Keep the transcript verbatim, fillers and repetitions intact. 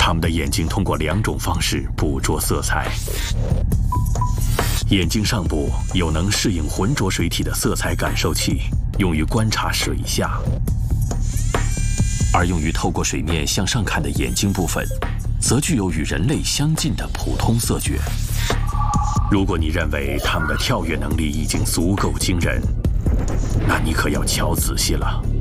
它们的眼睛通过两种方式捕捉色彩。眼睛上部有能适应浑浊水体的色彩感受器，用于观察水下；而用于透过水面向上看的眼睛部分，则具有与人类相近的普通色觉。如果你认为它们的跳跃能力已经足够惊人，那你可要瞧仔细了。